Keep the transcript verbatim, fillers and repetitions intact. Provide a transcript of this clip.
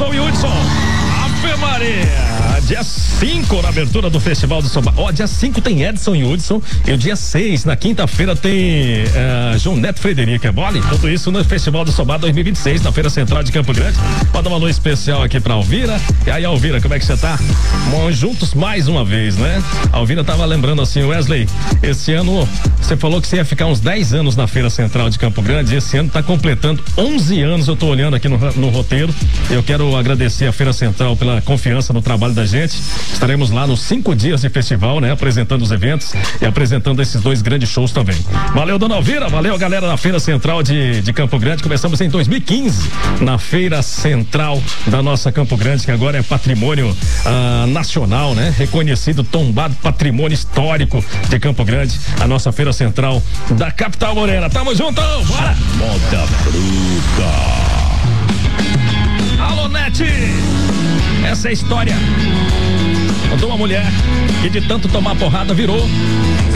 Edson e Hudson. Ave Maria. Dia cinco na abertura do Festival do Sobá. Ó, dia cinco tem Edson e Hudson. E o dia seis, na quinta-feira, tem uh, João Neto Frederico. É mole? Tudo isso no Festival do Sobá dois mil e vinte e seis, na Feira Central de Campo Grande. Pode dar uma noite especial aqui pra Alvira. E aí, Alvira, como é que você tá? Bom, juntos mais uma vez, né? A Alvira tava lembrando assim, Wesley, esse ano você falou que você ia ficar uns dez anos na Feira Central de Campo Grande. Esse ano tá completando onze anos. Eu tô olhando aqui no, no roteiro. Eu quero agradecer a Feira Central pela confiança no trabalho da gente. Estaremos lá nos cinco dias de festival, né? Apresentando os eventos e apresentando esses dois grandes shows também. Valeu, dona Alvira, valeu, galera da Feira Central de, de Campo Grande. Começamos em dois mil e quinze na Feira Central da nossa Campo Grande, que agora é patrimônio ah, nacional, né? Reconhecido, tombado patrimônio histórico de Campo Grande, a nossa Feira Central da capital morena. Tamo junto, bora! Moda bruta. Alô, Nete! Essa é a história. Contou uma mulher que de tanto tomar porrada virou